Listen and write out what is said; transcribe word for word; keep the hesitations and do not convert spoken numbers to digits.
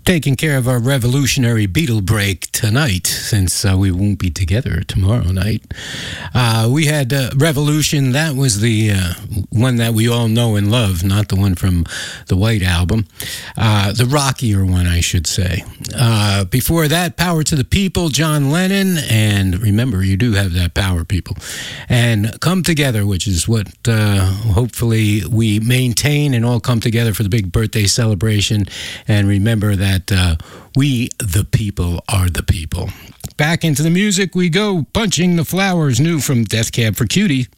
taking care of our revolutionary Beatle break tonight, since uh, we won't be together tomorrow night. Uh, we had uh, Revolution. That was the uh, one that we all know and love, not the one from the White Album. Uh, the rockier one, I should say. Uh, before that, Power to the People, John Lennon. And remember, you do have that power, people. And Come Together, which is what uh, hopefully we maintain and all come together for the big birthday celebration. And remember that uh, we, the people, are the people. Back into the music we go. Punching the Flowers, new from Death Cab for Cutie.